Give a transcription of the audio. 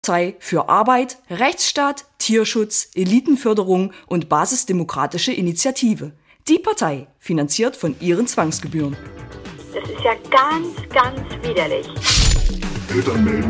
Partei für Arbeit, Rechtsstaat, Tierschutz, Elitenförderung und basisdemokratische Initiative. Die Partei, finanziert von ihren Zwangsgebühren. Das ist ja ganz, ganz widerlich. Eltern melden.